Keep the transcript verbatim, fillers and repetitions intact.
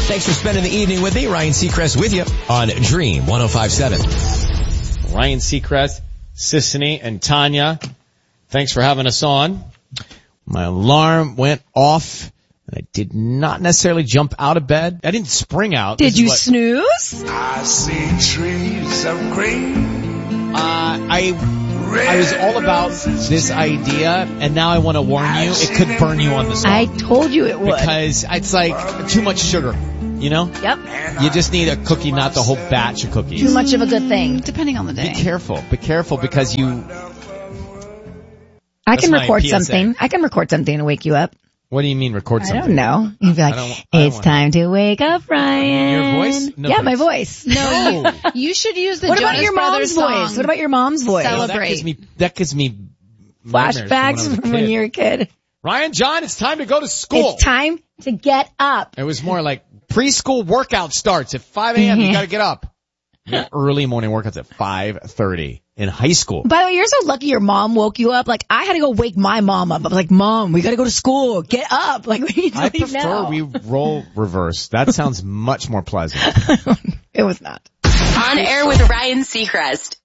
Thanks for spending the evening with me. Ryan Seacrest with you on Dream one oh five point seven. Ryan Seacrest, Sissany, and Tanya, thanks for having us on. My alarm went off, and I did not necessarily jump out of bed. I didn't spring out. Did you what, snooze? I see trees of green. Uh, I... I was all about this idea, and now I want to warn you, it could burn you on the stomach. I told you it would. Because it's like too much sugar, you know? Yep. You just need a cookie, not the whole batch of cookies. Too much of a good thing. Depending on the day. Be careful. Be careful because you... I That's can my record P S A. something. I can record something to wake you up. What do you mean record something? I don't know. You'd be like, I don't- I don't it's wanna- time to wake up, Ryan. Your voice? No, yeah, thanks. my voice. No, you should use the What Jonas about your Brothers mom's song. voice? What about your mom's voice? Celebrate. No, that gives me, that gives me nightmares from when I was Flashbacks a from when kid. you were a kid. Ryan, John, it's time to go to school. It's time to get up. It was more like preschool workout starts at five a.m. You got to get up. Your early morning workouts at five thirty in high school. By the way, you're so lucky your mom woke you up. Like, I had to go wake my mom up. I was like, Mom, we gotta go to school. Get up. Like, we need to I leave prefer now. we roll reverse. That sounds much more pleasant. It was not. On air with Ryan Seacrest.